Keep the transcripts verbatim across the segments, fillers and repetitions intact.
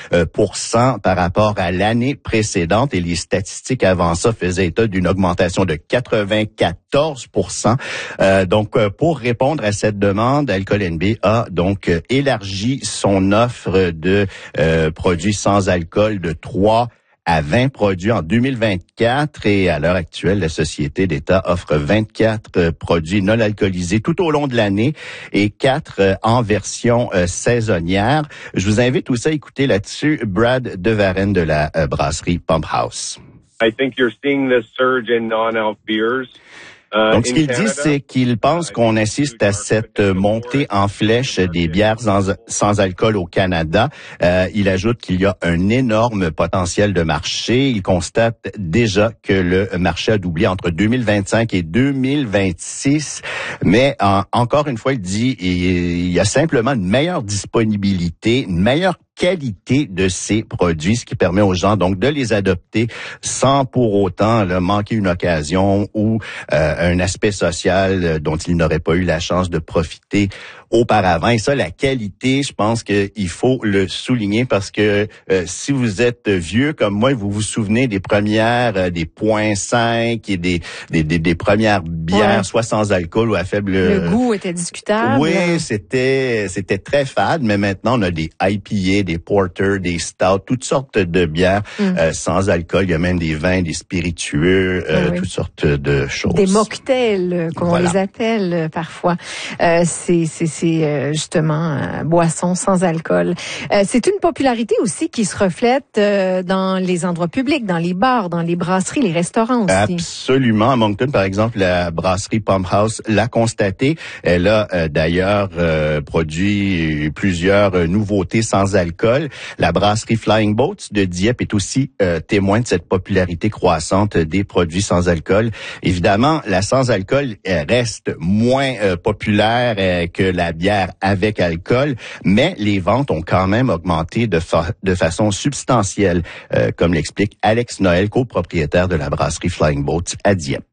euh, pour cent par rapport à l'année précédente. Et les statistiques avant ça faisaient état d'une augmentation de quatre-vingt-quatorze pour cent. Euh, donc, pour répondre à cette demande, Alcool N B a donc euh, élargi son offre de euh, produits sans alcool de trois à vingt produits en deux mille vingt-quatre et à l'heure actuelle, la Société d'État offre vingt-quatre produits non alcoolisés tout au long de l'année et quatre en version euh, saisonnière. Je vous invite aussi à écouter là-dessus Brad Devarenne de la euh, brasserie Pump House. I think you're seeing this surge in non-alc beers. Donc, ce qu'il dit, c'est qu'il pense qu'on assiste à cette montée en flèche des bières sans, sans alcool au Canada. Euh, il ajoute qu'il y a un énorme potentiel de marché. Il constate déjà que le marché a doublé entre deux mille vingt-cinq et deux mille vingt-six. Mais en, encore une fois, il dit il y a simplement une meilleure disponibilité, une meilleure qualité de ces produits, ce qui permet aux gens donc de les adopter sans pour autant là, manquer une occasion ou euh, un aspect social dont ils n'auraient pas eu la chance de profiter auparavant. Et ça, la qualité, je pense qu'il faut le souligner parce que euh, si vous êtes vieux comme moi, vous vous souvenez des premières, euh, des point cinq et des, des, des, des premières bières, ouais. soit sans alcool ou à faible... Le goût était discutable. Oui, c'était c'était très fade, mais maintenant, on a des I P A, des porter, des stouts, toutes sortes de bières mm. euh, sans alcool. Il y a même des vins, des spiritueux, euh, oui. toutes sortes de choses. Des mocktails, comme voilà. on les appelle euh, parfois. Euh, c'est, c'est, c'est euh, justement euh, boissons sans alcool. Euh, c'est une popularité aussi qui se reflète euh, dans les endroits publics, dans les bars, dans les brasseries, les restaurants aussi. Absolument. À Moncton, par exemple, la brasserie Pump House l'a constaté. Elle a euh, d'ailleurs euh, produit plusieurs euh, nouveautés sans alcool. La brasserie Flying Boats de Dieppe est aussi euh, témoin de cette popularité croissante des produits sans alcool. Évidemment, la sans alcool euh, reste moins euh, populaire euh, que la bière avec alcool, mais les ventes ont quand même augmenté de, fa- de façon substantielle, euh, comme l'explique Alex Noël, copropriétaire de la brasserie Flying Boats à Dieppe.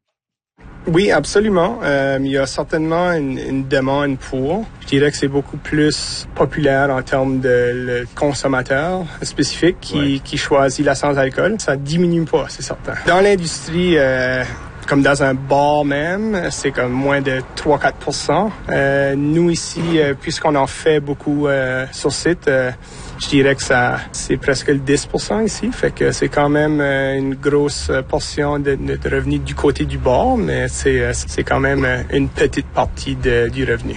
Oui, absolument. Euh, il y a certainement une, une demande pour. Je dirais que c'est beaucoup plus populaire en termes de le consommateur spécifique qui, ouais. qui choisit la sans-alcool. Ça diminue pas, c'est certain. Dans l'industrie, euh, comme dans un bar même, c'est comme moins de trois à quatre pour cent. Euh, nous ici, euh, puisqu'on en fait beaucoup euh, sur site, euh, je dirais que ça, c'est presque le dix pour cent ici. Fait que c'est quand même euh, une grosse portion de, de, de revenus du côté du bar, mais c'est, c'est quand même une petite partie de, du revenu.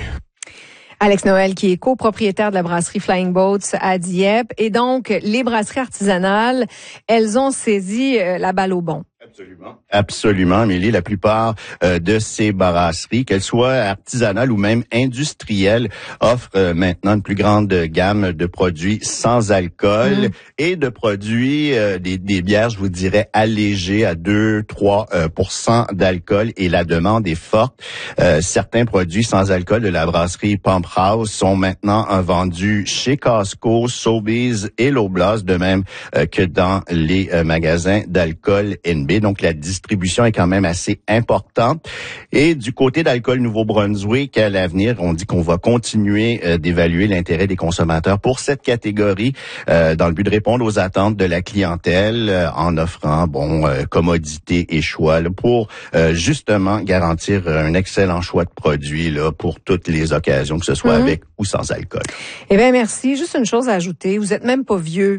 Alex Noël, qui est copropriétaire de la brasserie Flying Boats à Dieppe. Et donc, les brasseries artisanales, elles ont saisi euh, la balle au bon. Absolument. Absolument, Amélie. La plupart euh, de ces brasseries, qu'elles soient artisanales ou même industrielles, offrent euh, maintenant une plus grande gamme de produits sans alcool mmh. et de produits, euh, des, des bières, je vous dirais, allégées à deux à trois pour cent d'alcool et la demande est forte. Euh, certains produits sans alcool de la brasserie Pump House sont maintenant euh, vendus chez Costco, Sobeys et Loblaws, de même euh, que dans les euh, magasins d'alcool N B. Donc, la distribution est quand même assez importante. Et du côté d'Alcool Nouveau-Brunswick, à l'avenir, on dit qu'on va continuer euh, d'évaluer l'intérêt des consommateurs pour cette catégorie euh, dans le but de répondre aux attentes de la clientèle euh, en offrant, bon, euh, commodité et choix là, pour euh, justement garantir un excellent choix de produits là, pour toutes les occasions, que ce soit mm-hmm. avec ou sans alcool. Eh bien, merci. Juste une chose à ajouter. Vous êtes même pas vieux.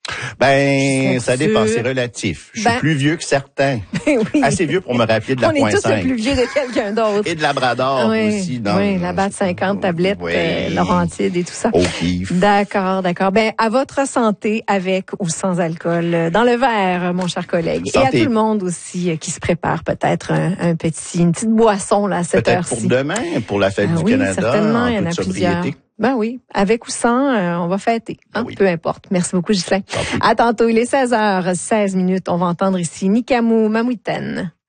Ben, ça dépend, c'est relatif. Je suis ben, plus vieux que certains. Oui. Assez vieux pour me rappeler de la point cinq. On est tous plus vieux de quelqu'un d'autre. Et de Labrador oui, aussi. Dans oui, la batte cinquante, tablette, oui. euh, Laurentide et tout ça. Au pif. D'accord, d'accord. Ben, à votre santé, avec ou sans alcool, dans le verre, mon cher collègue. Santé. Et à tout le monde aussi qui se prépare peut-être un, un petit, une petite boisson là à cette peut-être heure-ci. Pour demain, pour la fête ah, du oui, Canada, certainement, en il y en a toute plusieurs. sobriété. Ben oui, avec ou sans, euh, on va fêter, hein? Ah oui. Peu importe. Merci beaucoup, Ghislain. À tantôt, il est seize heures seize minutes. On va entendre ici Nikamu Mamuiten.